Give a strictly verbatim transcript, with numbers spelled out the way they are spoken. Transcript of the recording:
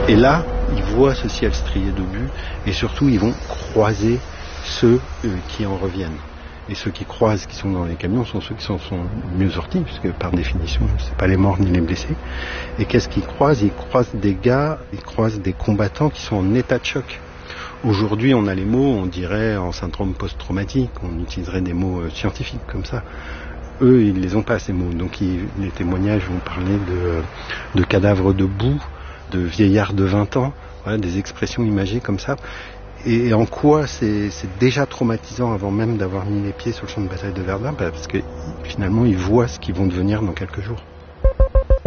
Et là, ils voient ce ciel strié d'obus et surtout ils vont croiser ceux euh, qui en reviennent. Et ceux qui croisent, qui sont dans les camions, sont ceux qui sont, sont mieux sortis, puisque par définition, c'est pas les morts ni les blessés. Et qu'est-ce qu'ils croisent? Ils croisent des gars, ils croisent des combattants qui sont en état de choc. Aujourd'hui, on a les mots, on dirait en syndrome post-traumatique, on utiliserait des mots euh, scientifiques comme ça. Eux, ils les ont pas, ces mots. Donc ils, les témoignages vont parler de, de cadavres debout, de vieillards de vingt ans, voilà, des expressions imagées comme ça. Et en quoi c'est, c'est déjà traumatisant avant même d'avoir mis les pieds sur le champ de bataille de Verdun, parce que finalement ils voient ce qu'ils vont devenir dans quelques jours.